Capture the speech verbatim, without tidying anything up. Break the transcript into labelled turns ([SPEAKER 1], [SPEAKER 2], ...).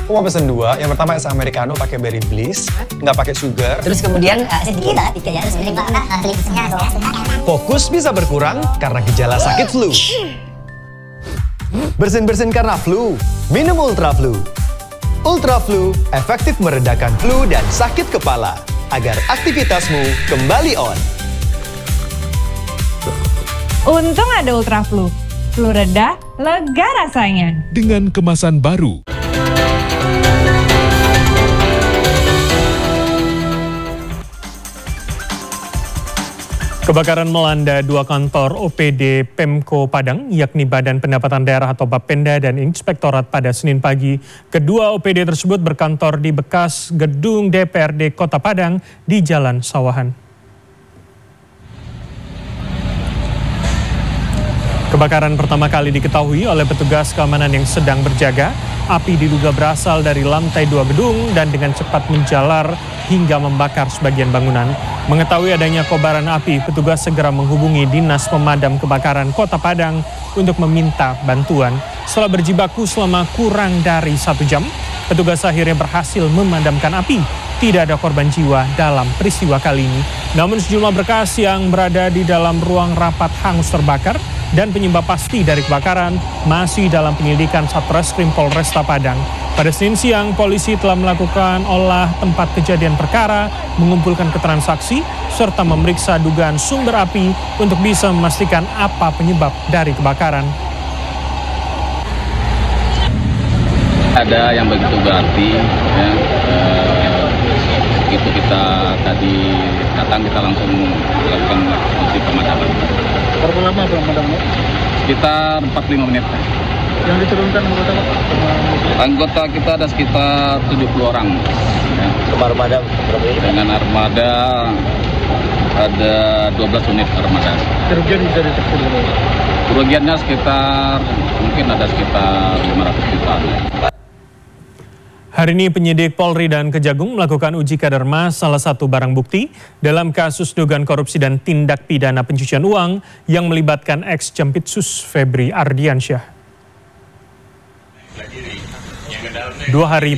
[SPEAKER 1] Aku mau pesen dua. Yang pertama es americano pakai berry bliss, nggak pakai sugar.
[SPEAKER 2] Terus kemudian uh, sedikit lah, tiga ya.
[SPEAKER 1] Fokus bisa berkurang karena gejala sakit flu. Bersin-bersin karena flu, minum Ultra Flu. Ultra Flu efektif meredakan flu dan sakit kepala agar aktivitasmu kembali on.
[SPEAKER 3] Untung ada Ultra Flu. Flu reda, lega rasanya.
[SPEAKER 4] Dengan kemasan baru.
[SPEAKER 5] Kebakaran melanda dua kantor O P D Pemko Padang, yakni Badan Pendapatan Daerah atau Bapenda dan Inspektorat pada Senin pagi. Kedua O P D tersebut berkantor di bekas gedung D P R D Kota Padang di Jalan Sawahan. Kebakaran pertama kali diketahui oleh petugas keamanan yang sedang berjaga. Api diduga berasal dari lantai dua gedung dan dengan cepat menjalar hingga membakar sebagian bangunan. Mengetahui adanya kobaran api, petugas segera menghubungi Dinas Pemadam Kebakaran Kota Padang untuk meminta bantuan. Setelah berjibaku selama kurang dari satu jam, petugas akhirnya berhasil memadamkan api. Tidak ada korban jiwa dalam peristiwa kali ini. Namun sejumlah berkas yang berada di dalam ruang rapat hangus terbakar dan penyebab pasti dari kebakaran masih dalam penyelidikan Satreskrim Polresta Padang. Pada Senin siang, polisi telah melakukan olah tempat kejadian perkara, mengumpulkan keterangan saksi, serta memeriksa dugaan sumber api untuk bisa memastikan apa penyebab dari kebakaran.
[SPEAKER 6] Ada yang begitu berarti, ya, eh, itu kita tadi datang kita langsung melakukan fungsi pemadaman.
[SPEAKER 7] Berapa lama pemadamnya?
[SPEAKER 6] Sekitar empat puluh lima menit.
[SPEAKER 7] Yang diturunkan anggota Pak?
[SPEAKER 6] Anggota kita ada sekitar tujuh puluh orang. Ya.
[SPEAKER 7] Armada berapa ini?
[SPEAKER 6] Dengan armada ada dua belas unit armada.
[SPEAKER 7] Kerugian bisa deteksi dulu?
[SPEAKER 6] Kerugiannya sekitar, mungkin ada sekitar lima ratus juta.
[SPEAKER 5] Hari ini penyidik Polri dan Kejagung melakukan uji kadar mas salah satu barang bukti dalam kasus dugaan korupsi dan tindak pidana pencucian uang yang melibatkan ex-Jampitsus Febri Ardiansyah. Dua hari